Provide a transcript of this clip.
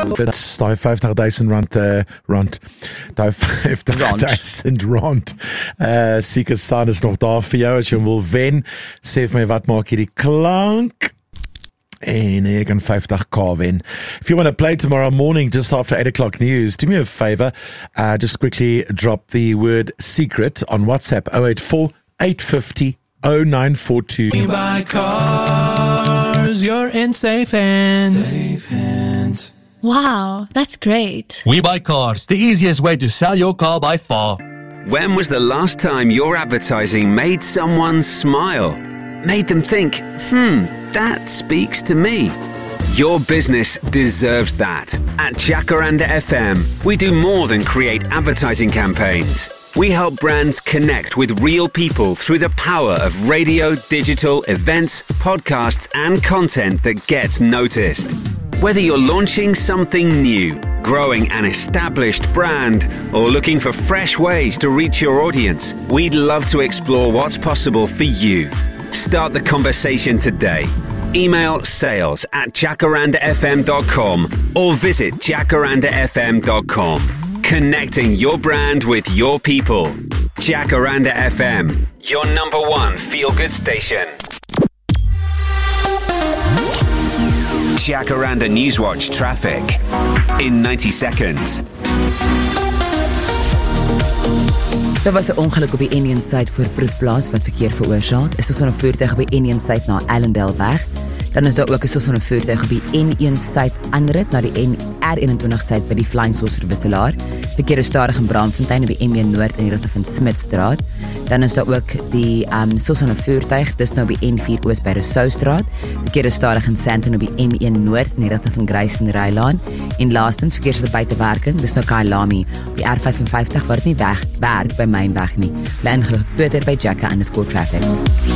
Dit's daai R50,000 rand. Daai R50,000 Secret Sun is nog daar vir jou as jy hom wil wen. Sê vir my wat maak hierdie klank? En jy kan 50k win. If you want to play tomorrow morning just after 8 o'clock news, do me a favor, just quickly drop the word secret on WhatsApp 084 850 0942. You buy cars, you're in safe hands. Safe hands. Wow, that's great. We Buy Cars, the easiest way to sell your car by far. When was the last time your advertising made someone smile? Made them think, that speaks to me. Your business deserves that. At Jacaranda FM, we do more than create advertising campaigns. We help brands connect with real people through the power of radio, digital, events, podcasts, and content that gets noticed. Whether you're launching something new, growing an established brand, or looking for fresh ways to reach your audience, we'd love to explore what's possible for you. Start the conversation today. Email sales@jacarandafm.com or visit jacarandafm.com. Connecting your brand with your people. Jacaranda FM, your number one feel-good station. Jacaranda Newswatch traffic in 90 seconds. Daar was 'n ongeluk op die Union Side voor Proefplaas wat verkeer veroorsaak. Is daar 'n voertuig op die Union Side na Allendale weg. Dan is daar ook 'n voertuig op die N1 Side aanrit na die R21 Side by die Flying Saucer wisselaar. Verkeer is stadig in Braamfontein op die M1 Noord in die rigting van Smitstraat. Dan is daar ook die voertuig, dis nou op die N4 Oos by Rousseaustraat. Verkeer is stadig in Sandton op die M1 Noord in die rigting van Grayson Rylaan. En laastens verkeer is buitewerking, dis nou Kailami op die R55 waar dit nie werk by Mynweg nie. Bly ingelig Twitter by Jacka_traffic.